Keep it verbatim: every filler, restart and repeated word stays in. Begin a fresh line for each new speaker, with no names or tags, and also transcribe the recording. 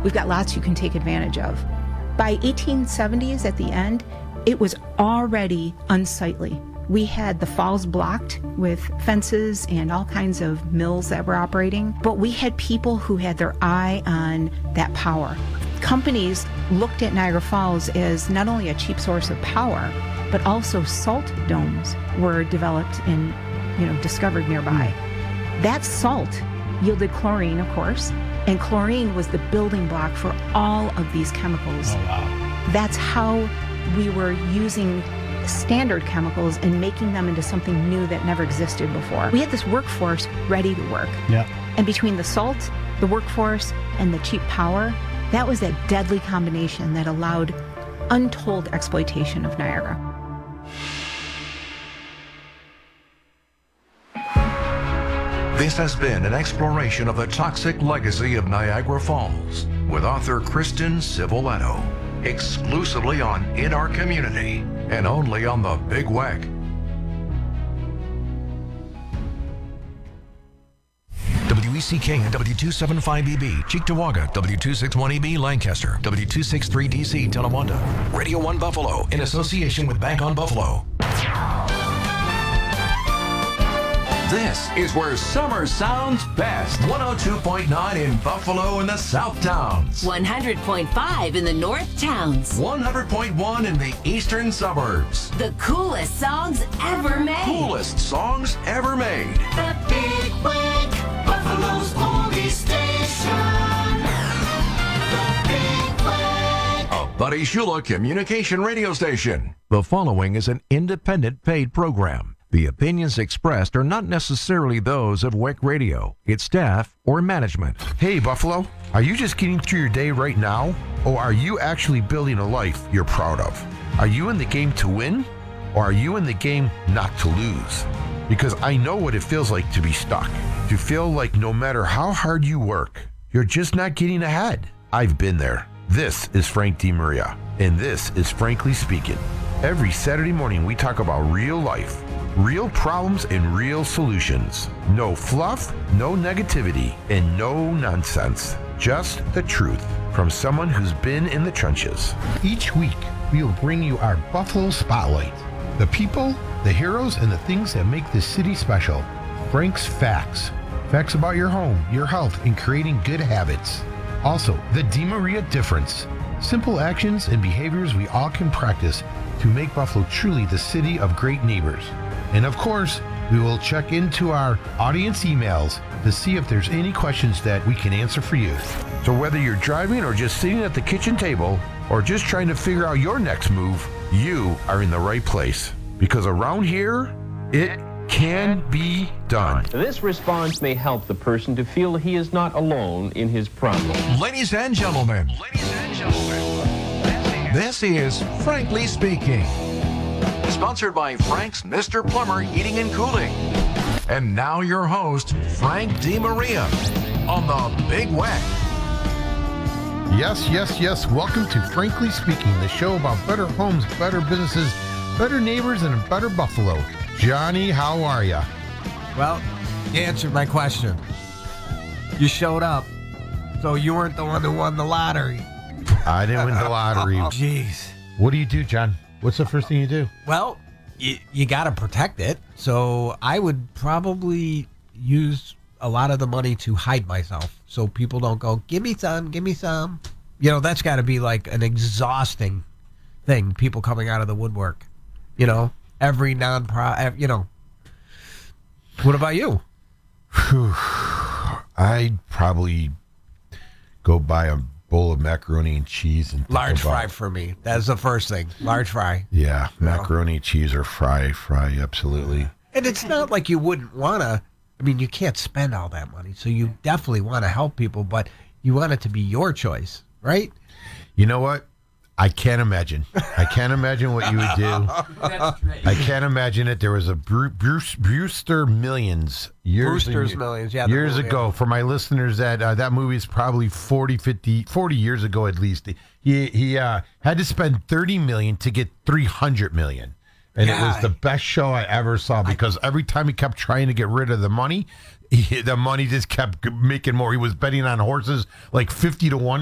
we've got lots you can take advantage of. By eighteen seventies, at the end, it was already unsightly. We had the falls blocked with fences and all kinds of mills that were operating, but we had people who had their eye on that power. Companies looked at Niagara Falls as not only a cheap source of power, but also salt domes were developed and, you know, discovered nearby. That salt yielded chlorine, of course, and chlorine was the building block for all of these chemicals.
Oh, wow.
That's how we were using standard chemicals and making them into something new that never existed before. We had this workforce ready to work.
Yeah.
And between the salt, the workforce, and the cheap power, that was that deadly combination that allowed untold exploitation of Niagara.
This has been an exploration of the toxic legacy of Niagara Falls with author Kristen Civoletto, exclusively on In Our Community and only on the Big Weck. W E C K and W two seventy-five E B, Cheektowaga, W two sixty-one E B, Lancaster, W two sixty-three D C, Tonawanda, Radio one Buffalo, in association with Bank on Buffalo. This is where summer sounds best. one oh two point nine in Buffalo and the South Towns.
one hundred point five in the North Towns.
one hundred point one in the Eastern Suburbs.
The coolest songs ever made.
Coolest songs ever made.
The Big Week, Buffalo's only station. The Big Week.
A Buddy Shula communication radio station. The following is an independent paid program. The opinions expressed are not necessarily those of W E C Radio, its staff, or management.
Hey, Buffalo, are you just getting through your day right now? Or are you actually building a life you're proud of? Are you in the game to win? Or are you in the game not to lose? Because I know what it feels like to be stuck. To feel like no matter how hard you work, you're just not getting ahead. I've been there. This is Frank DeMaria, and this is Frankly Speaking. Every Saturday morning, we talk about real life, real problems, and real solutions. No fluff, no negativity, and no nonsense. Just the truth from someone who's been in the trenches.
Each week, we will bring you our Buffalo Spotlight. The people, the heroes, and the things that make this city special. Frank's Facts. Facts about your home, your health, and creating good habits. Also, the DeMaria Difference. Simple actions and behaviors we all can practice to make Buffalo truly the city of great neighbors. And of course, we will check into our audience emails to see if there's any questions that we can answer for you.
So whether you're driving or just sitting at the kitchen table or just trying to figure out your next move, you are in the right place. Because around here, it can be done.
This response may help the person to feel he is not alone in his problem.
Ladies and gentlemen, ladies and gentlemen, this is Frankly Speaking. Sponsored by Frank's Mister Plumber Heating and Cooling. And now your host, Frank DeMaria, on the Big Weck.
Yes, yes, yes. Welcome to Frankly Speaking, the show about better homes, better businesses, better neighbors, and a better Buffalo. Johnny, how are ya?
Well, you answered my question. You showed up, so you weren't the one who won the lottery.
I didn't win the lottery.
Jeez.
What do you do, John? What's the first thing you do?
Well, you, you got to protect it. So I would probably use a lot of the money to hide myself so people don't go, give me some, give me some. You know, that's got to be like an exhausting thing, people coming out of the woodwork. You know, every non-pro, you know. What about you?
I'd probably go buy a bowl of macaroni and cheese and
large
about,
fry for me. That's the first thing. Large fry.
Yeah,
you
macaroni,
know?
cheese, or fry, fry, absolutely.
And it's not like you wouldn't want to. I mean, you can't spend all that money, so you definitely want to help people, but you want it to be your choice, right?
You know what? I can't imagine. I can't imagine what you would do. I can't imagine it. There was a Bru- Bruce Brewster Millions years
Brewster's
and,
Millions, yeah.
Years
movie,
ago.
yeah.
For my listeners, that uh, that movie is probably forty, fifty, forty years ago at least. He he uh, had to spend thirty million to get three hundred million. And
yeah.
It was the best show I ever saw because I, every time he kept trying to get rid of the money, he, the money just kept making more. He was betting on horses like fifty to one.